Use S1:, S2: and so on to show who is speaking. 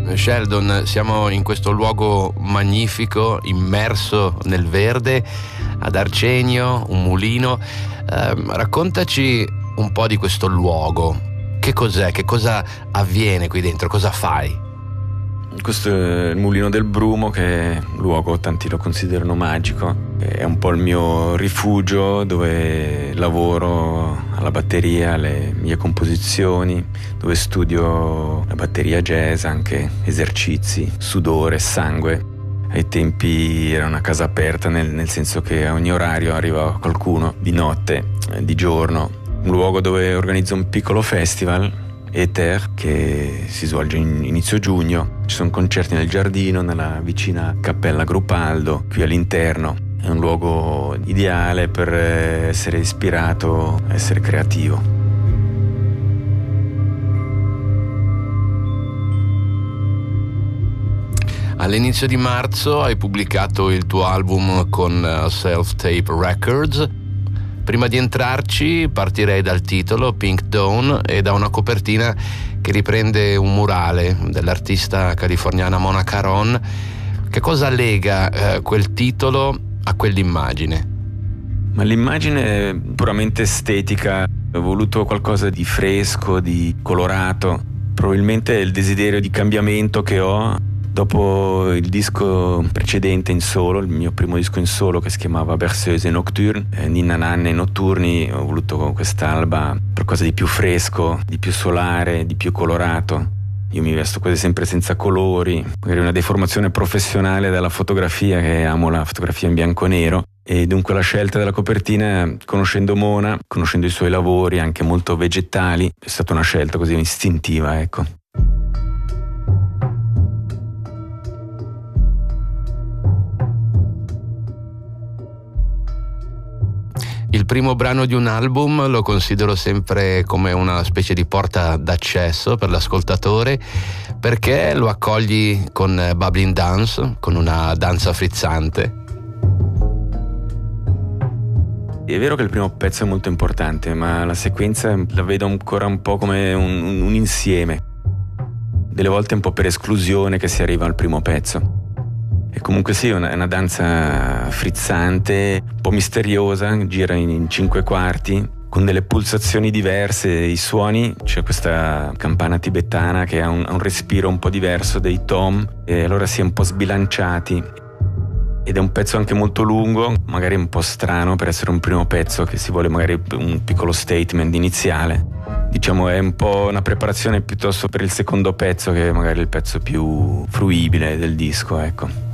S1: Sheldon, siamo in questo luogo magnifico, immerso nel verde, ad Arcenio, un mulino. Raccontaci un po' di questo luogo. Che cos'è? Che cosa avviene qui dentro? Cosa fai?
S2: Questo è il Mulino del Brumo, che è un luogo, tanti lo considerano magico. È un po' il mio rifugio, dove lavoro alla batteria, le mie composizioni, dove studio la batteria jazz, anche esercizi, sudore, sangue. Ai tempi era una casa aperta, nel senso che a ogni orario arrivava qualcuno, di notte, di giorno. Un luogo dove organizzo un piccolo festival, Ether, che si svolge in inizio giugno. Ci sono concerti nel giardino, nella vicina Cappella Grupaldo, qui all'interno. È un luogo ideale per essere ispirato, essere creativo.
S1: All'inizio di marzo hai pubblicato il tuo album con Self Tape Records. Prima di entrarci partirei dal titolo Pink Dawn e da una copertina che riprende un murale dell'artista californiana Mona Caron. Che cosa lega quel titolo a quell'immagine?
S2: Ma l'immagine è puramente estetica. Ho voluto qualcosa di fresco, di colorato. Probabilmente è il desiderio di cambiamento che ho dopo il disco precedente in solo, il mio primo disco in solo, che si chiamava Berceuse Nocturne, Ninna Nanne Notturni. Ho voluto con quest'alba qualcosa di più fresco, di più solare, di più colorato. Io mi vesto quasi sempre senza colori, magari una deformazione professionale dalla fotografia, che amo la fotografia in bianco e nero, e dunque la scelta della copertina, conoscendo Mona, conoscendo i suoi lavori anche molto vegetali, è stata una scelta così istintiva, ecco.
S1: Il primo brano di un album lo considero sempre come una specie di porta d'accesso per l'ascoltatore, perché lo accogli con bubbling dance, con una danza frizzante.
S2: È vero che il primo pezzo è molto importante, ma la sequenza la vedo ancora un po' come un insieme. Delle volte un po' per esclusione che si arriva al primo pezzo. E comunque sì, è una danza frizzante, un po' misteriosa, gira in 5 quarti, con delle pulsazioni diverse, i suoni. C'è questa campana tibetana che ha un respiro un po' diverso dei tom, e allora si è un po' sbilanciati. Ed è un pezzo anche molto lungo, magari un po' strano per essere un primo pezzo, che si vuole magari un piccolo statement iniziale. Diciamo è un po' una preparazione piuttosto per il secondo pezzo, che è magari il pezzo più fruibile del disco, ecco.